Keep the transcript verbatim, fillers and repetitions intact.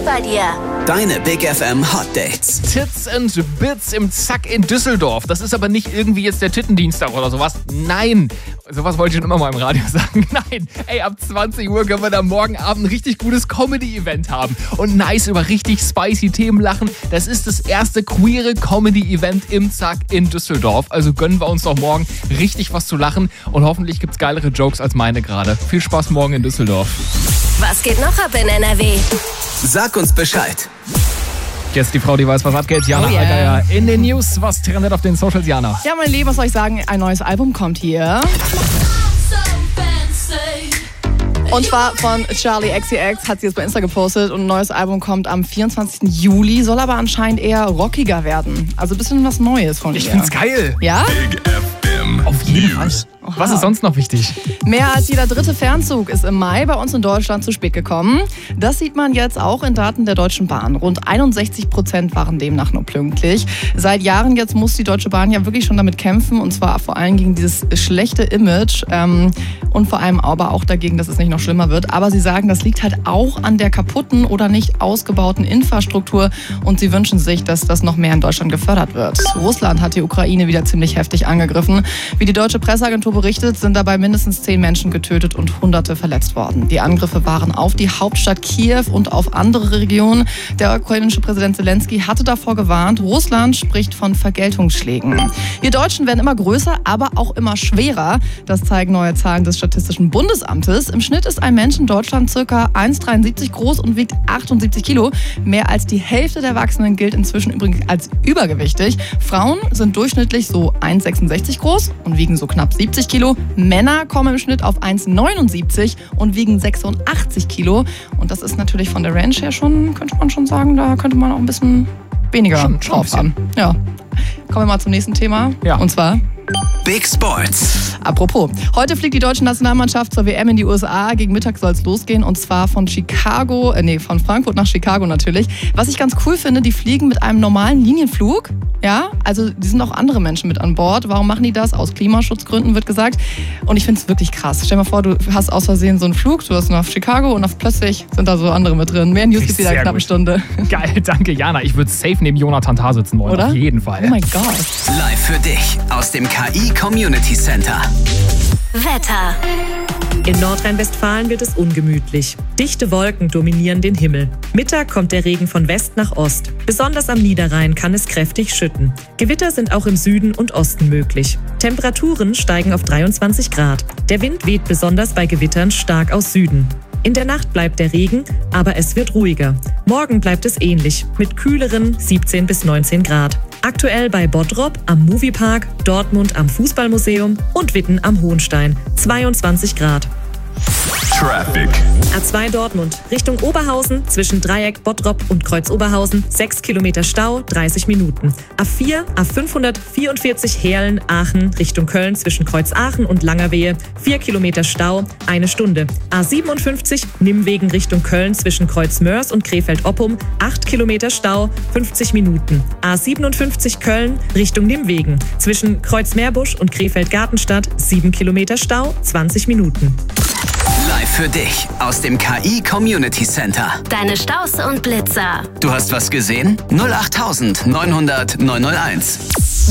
läuft bei dir? Deine Big F M Hot Dates. Tits and Bits im Zack in Düsseldorf. Das ist aber nicht irgendwie jetzt der Tittendienstag oder sowas. Nein, sowas wollte ich schon immer mal im Radio sagen. Nein, ey, ab zwanzig Uhr können wir da morgen Abend ein richtig gutes Comedy-Event haben. Und nice über richtig spicy Themen lachen. Das ist das erste queere Comedy-Event im Zack in Düsseldorf. Also gönnen wir uns doch morgen richtig was zu lachen. Und hoffentlich gibt's geilere Jokes als meine gerade. Viel Spaß morgen in Düsseldorf. Was geht noch ab in N R W? Sag uns Bescheid. Jetzt die Frau, die weiß, was abgeht. Jana Oh yeah. Allgeier in den News. Was trendet auf den Socials, Jana? Ja, meine Lieben, was soll ich sagen? Ein neues Album kommt hier. Und zwar von Charli X C X, hat sie jetzt bei Insta gepostet. Und ein neues Album kommt am vierundzwanzigsten Juli. Soll aber anscheinend eher rockiger werden. Also ein bisschen was Neues von ihr. Ich find's geil. Ja? Big F M Auf jeden Fall. Was ist sonst noch wichtig? Mehr als jeder dritte Fernzug ist im Mai bei uns in Deutschland zu spät gekommen. Das sieht man jetzt auch in Daten der Deutschen Bahn. Rund einundsechzig Prozent waren demnach nur pünktlich. Seit Jahren jetzt muss die Deutsche Bahn ja wirklich schon damit kämpfen. Und zwar vor allem gegen dieses schlechte Image. Ähm, und vor allem aber auch dagegen, dass es nicht noch schlimmer wird. Aber sie sagen, das liegt halt auch an der kaputten oder nicht ausgebauten Infrastruktur. Und sie wünschen sich, dass das noch mehr in Deutschland gefördert wird. Russland hat die Ukraine wieder ziemlich heftig angegriffen. Wie die deutsche Presseagentur berichtet, sind dabei mindestens zehn Menschen getötet und Hunderte verletzt worden. Die Angriffe waren auf die Hauptstadt Kiew und auf andere Regionen. Der ukrainische Präsident Zelensky hatte davor gewarnt. Russland spricht von Vergeltungsschlägen. Wir Deutschen werden immer größer, aber auch immer schwerer. Das zeigen neue Zahlen des Statistischen Bundesamtes. Im Schnitt ist ein Mensch in Deutschland ca. eins Komma dreiundsiebzig groß und wiegt achtundsiebzig Kilo. Mehr als die Hälfte der Erwachsenen gilt inzwischen übrigens als übergewichtig. Frauen sind durchschnittlich so eins Komma sechsundsechzig groß und wiegen so knapp siebzig Kilo. Männer kommen im Schnitt auf eins Komma neunundsiebzig und wiegen sechsundachtzig Kilo. Und das ist natürlich von der Range her schon, könnte man schon sagen, da könnte man auch ein bisschen weniger Schon- schon drauf ein haben. Ja. Kommen wir mal zum nächsten Thema. Ja. Und zwar... Big Sports. Apropos, heute fliegt die deutsche Nationalmannschaft zur W M in die U S A. Gegen Mittag soll es losgehen und zwar von Chicago, äh, nee, von Frankfurt nach Chicago natürlich. Was ich ganz cool finde, die fliegen mit einem normalen Linienflug. Ja, also die sind auch andere Menschen mit an Bord. Warum machen die das? Aus Klimaschutzgründen wird gesagt. Und ich finde es wirklich krass. Stell dir mal vor, du hast aus Versehen so einen Flug, du hast nach Chicago und auf plötzlich sind da so andere mit drin. Mehr News gibt wieder in Sehr knapp eine gut. Stunde. Geil, danke, Jana. Ich würde safe neben Jonathan Tah sitzen wollen. Oder? Auf jeden Fall. Oh mein Gott. Live für dich aus dem K I Community Center. Wetter. In Nordrhein-Westfalen wird es ungemütlich. Dichte Wolken dominieren den Himmel. Mittag kommt der Regen von West nach Ost. Besonders am Niederrhein kann es kräftig schütten. Gewitter sind auch im Süden und Osten möglich. Temperaturen steigen auf dreiundzwanzig Grad. Der Wind weht besonders bei Gewittern stark aus Süden. In der Nacht bleibt der Regen, aber es wird ruhiger. Morgen bleibt es ähnlich, mit kühleren siebzehn bis neunzehn Grad. Aktuell bei Bottrop am Moviepark, Dortmund am Fußballmuseum und Witten am Hohenstein, zweiundzwanzig Grad. Traffic. A zwei Dortmund, Richtung Oberhausen, zwischen Dreieck, Bottrop und Kreuz Oberhausen, sechs Kilometer Stau, dreißig Minuten. A vier, A fünfhundertvierundvierzig Heerlen, Aachen, Richtung Köln, zwischen Kreuz Aachen und Langerwehe, vier Kilometer Stau, eine Stunde. A siebenundfünfzig, Nimwegen Richtung Köln, zwischen Kreuz Mörs und Krefeld-Oppum, acht Kilometer Stau, fünfzig Minuten. A siebenundfünfzig Köln, Richtung Nimwegen, zwischen Kreuz Meerbusch und Krefeld-Gartenstadt, sieben Kilometer Stau, zwanzig Minuten. Live für dich aus dem K I Community Center. Deine Staus und Blitzer. Du hast was gesehen? null acht neunhundert neunhundert neunhunderteins.